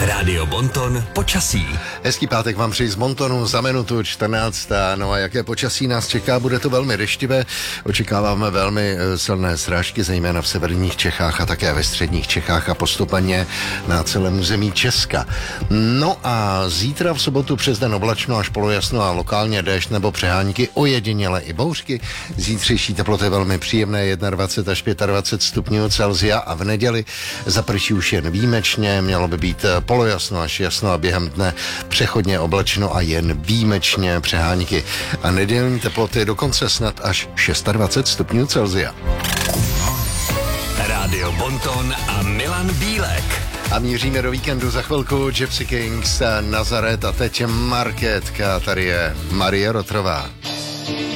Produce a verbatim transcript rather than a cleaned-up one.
Rádio Bonton počasí. Hezký pátek vám přeji z Montonu za minutu čtrnáct. No a jaké počasí nás čeká? Bude to velmi deštivé. Očekáváme velmi silné srážky, zejména v severních Čechách a také ve středních Čechách a postupně na celém území Česka. No a zítra v sobotu přes den oblačno až polojasno a lokálně déšť nebo přehánky, ojediněle i bouřky. Zítřejší teploty velmi příjemné dvacet jedna až dvacet pět stupňů Celsia a v neděli zaprší už jen výjimečně, mělo by být polojasno až jasno a během dne přechodně oblačno a jen výjimečně přehánky. A nedělní teploty dokonce snad až dvacet šest stupňů Celsia. Rádio Bonton a Milan Bílek. A míříme do víkendu za chvilku. Gypsy Kings, Nazaret a teď Markétka. Tady je Marie Rotrová.